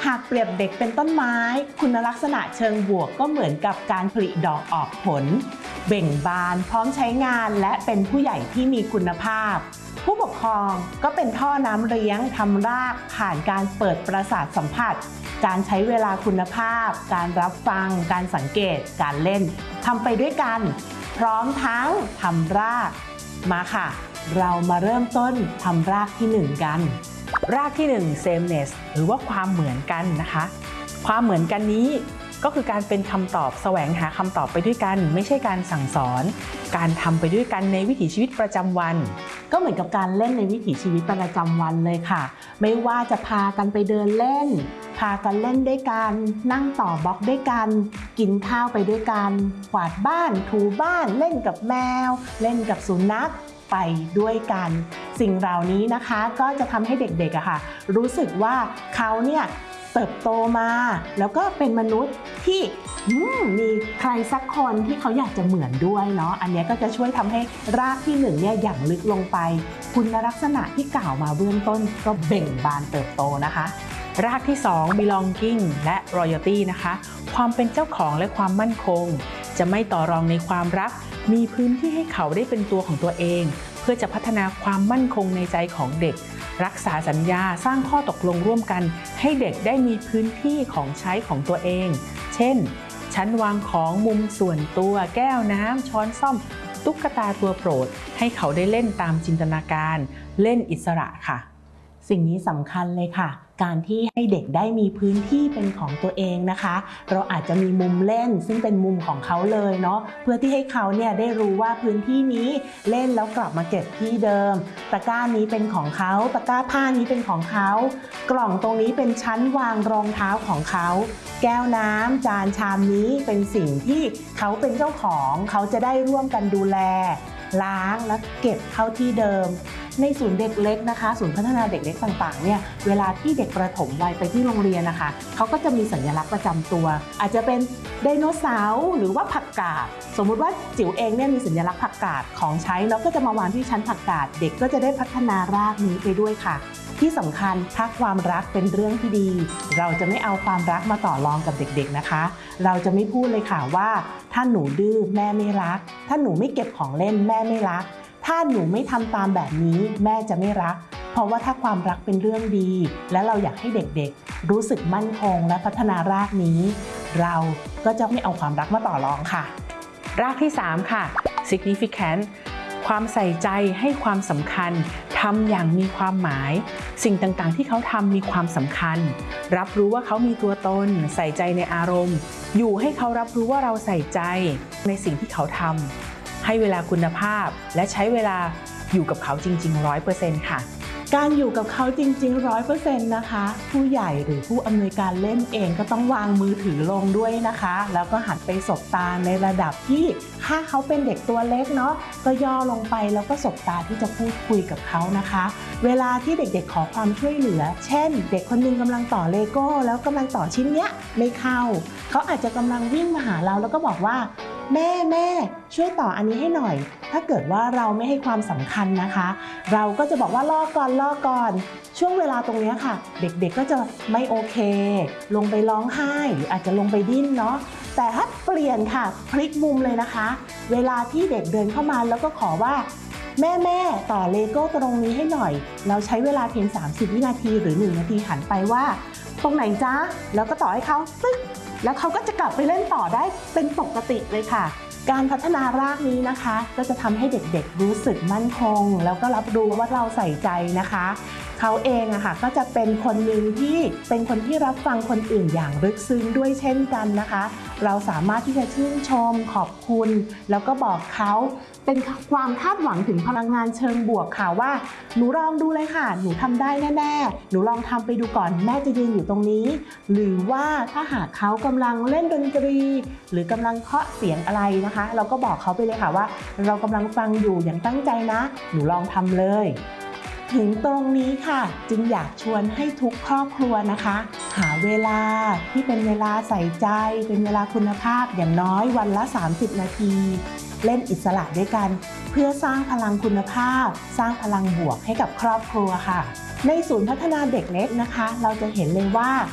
หากเปรียบเด็กเป็นต้นไม้คุณลักษณะเชิงบวกก็เหมือนกับการผลิดอกออกผลเบ่งบานพร้อมใช้งานและเป็นผู้ใหญ่ที่มีคุณภาพผู้ปกครองก็เป็นท่อน้ำเลี้ยงทำรากผ่านการเปิดประสาทสัมผัสการใช้เวลาคุณภาพการรับฟังการสังเกตการเล่นทำไปด้วยกันพร้อมทั้งทำรากมาค่ะเรามาเริ่มต้นทำรากที่1กันรากที่1 sameness หรือว่าความเหมือนกันนะคะความเหมือนกันนี้ก็คือการเป็นคำตอบแสวงหาคำตอบไปด้วยกันไม่ใช่การสั่งสอนการทำไปด้วยกันในวิถีชีวิตประจำวันก็เหมือนกับการเล่นในวิถีชีวิตประจำวันเลยค่ะไม่ว่าจะพากันไปเดินเล่นพากันเล่นด้วยกันนั่งต่อบล็อกด้วยกันกินข้าวไปด้วยกันกวาดบ้านถูบ้านเล่นกับแมวเล่นกับสุนัขไปด้วยกันสิ่งเหล่านี้นะคะก็จะทำให้เด็กๆอะค่ะรู้สึกว่าเขาเนี่ยเติบโตมาแล้วก็เป็นมนุษย์ที่มีใครสักคนที่เขาอยากจะเหมือนด้วยเนาะอันนี้ก็จะช่วยทำให้รากที่1เนี่ยอย่างลึกลงไปคุณลักษณะที่กล่าวมาเบื้องต้นก็เบ่งบานเติบโตนะคะรากที่2 belonging และ loyalty นะคะความเป็นเจ้าของและความมั่นคงจะไม่ต่อรองในความรักมีพื้นที่ให้เขาได้เป็นตัวของตัวเองเพื่อจะพัฒนาความมั่นคงในใจของเด็กรักษาสัญญาสร้างข้อตกลงร่วมกันให้เด็กได้มีพื้นที่ของใช้ของตัวเองเช่นชั้นวางของมุมส่วนตัวแก้วน้ำช้อนส้อมตุ๊กตาตัวโปรดให้เขาได้เล่นตามจินตนาการเล่นอิสระค่ะสิ่งนี้สำคัญเลยค่ะการที่ให้เด็กได้มีพื้นที่เป็นของตัวเองนะคะเราอาจจะมีมุมเล่นซึ่งเป็นมุมของเขาเลยเนาะเพื่อที่ให้เขาเนี่ยได้รู้ว่าพื้นที่นี้เล่นแล้วกลับมาเก็บที่เดิมตะกร้านี้เป็นของเขาตะกร้าผ้านี้เป็นของเขากล่องตรงนี้เป็นชั้นวางรองเท้าของเขาแก้วน้ำจานชามนี้เป็นสิ่งที่เขาเป็นเจ้าของเขาจะได้ร่วมกันดูแลล้างและเก็บเข้าที่เดิมในศูนย์เด็กเล็กนะคะศูนย์พัฒนาเด็กเล็กต่างๆเนี่ยเวลาที่เด็กประถมวัยไปที่โรงเรียนนะคะเขาก็จะมีสัญลักษณ์ประจำตัวอาจจะเป็นไดโนเสาร์หรือว่าผักกาดสมมุติว่าจิ๋วเองเนี่ยมีสัญลักษณ์ผักกาดของใช้แล้วก็จะมาวางที่ชั้นผักกาดเด็กก็จะได้พัฒนารากนี้ไปด้วยค่ะที่สำคัญถ้าความรักเป็นเรื่องที่ดีเราจะไม่เอาความรักมาต่อรองกับเด็กๆนะคะเราจะไม่พูดเลยค่ะว่าถ้าหนูดื้อแม่ไม่รักถ้าหนูไม่เก็บของเล่นแม่ไม่รักถ้าหนูไม่ทำตามแบบนี้แม่จะไม่รักเพราะว่าถ้าความรักเป็นเรื่องดีและเราอยากให้เด็กๆรู้สึกมั่นคงและพัฒนารากนี้เราก็จะไม่เอาความรักมาต่อรองค่ะรากที่3ค่ะ significant ความใส่ใจให้ความสำคัญทำอย่างมีความหมายสิ่งต่างๆที่เขาทำมีความสำคัญรับรู้ว่าเขามีตัวตนใส่ใจในอารมณ์อยู่ให้เขารับรู้ว่าเราใส่ใจในสิ่งที่เขาทำให้เวลาคุณภาพและใช้เวลาอยู่กับเขาจริงๆ 100% ค่ะการอยู่กับเขาจริงๆ 100% นะคะผู้ใหญ่หรือผู้อำนวยการเล่นเองก็ต้องวางมือถือลงด้วยนะคะแล้วก็หันไปสบตาในระดับที่ถ้าเขาเป็นเด็กตัวเล็กเนาะก็ย่อลงไปแล้วก็สบตาที่จะพูดคุยกับเขานะคะเวลาที่เด็กๆขอความช่วยเหลือเช่นเด็กคนนึงกำลังต่อเลโก้แล้วกำลังต่อชิ้นเนี้ยไม่เข้าเขาอาจจะกำลังวิ่งมาหาเราแล้วก็บอกว่าแม่ช่วยต่ออันนี้ให้หน่อยถ้าเกิดว่าเราไม่ให้ความสำคัญนะคะเราก็จะบอกว่ารอก่อนช่วงเวลาตรงนี้ค่ะเด็กๆก็จะไม่โอเคลงไปร้องไห้หรืออาจจะลงไปดิ้นเนาะแต่ถ้าเปลี่ยนค่ะพลิกมุมเลยนะคะเวลาที่เด็กเดินเข้ามาแล้วก็ขอว่าแม่ต่อเลโก้ตรงนี้ให้หน่อยเราใช้เวลาเพียง30 วินาทีหรือ1 นาทีหันไปว่าตรงไหนจ๊ะแล้วก็ต่อให้เขาตึ๊กแล้วเขาก็จะกลับไปเล่นต่อได้เป็นปกติเลยค่ะการพัฒนารากนี้นะคะก็จะทำให้เด็กๆรู้สึกมั่นคงแล้วก็รับรู้ว่าเราใส่ใจนะคะเขาเองอะค่ะก็จะเป็นคนหนึ่งที่เป็นคนที่รับฟังคนอื่นอย่างลึกซึ้งด้วยเช่นกันนะคะเราสามารถที่จะชื่นชมขอบคุณแล้วก็บอกเขาเป็นความคาดหวังถึงพลังงานเชิงบวกค่ะว่าหนูลองดูเลยค่ะหนูทำได้แน่ๆหนูลองทำไปดูก่อนแม่จะยืนอยู่ตรงนี้หรือว่าถ้าหากเขากำลังเล่นดนตรีหรือกำลังเคาะเสียงอะไรนะคะเราก็บอกเขาไปเลยค่ะว่าเรากำลังฟังอยู่อย่างตั้งใจนะหนูลองทำเลยถึงตรงนี้ค่ะจึงอยากชวนให้ทุกครอบครัวนะคะหาเวลาที่เป็นเวลาใส่ใจเป็นเวลาคุณภาพอย่างน้อยวันละ30 นาทีเล่นอิสระด้วยกันเพื่อสร้างพลังคุณภาพสร้างพลังบวกให้กับครอบครัวค่ะในศูนย์พัฒนาเด็กเล็กนะคะเราจะเห็นเลยว่า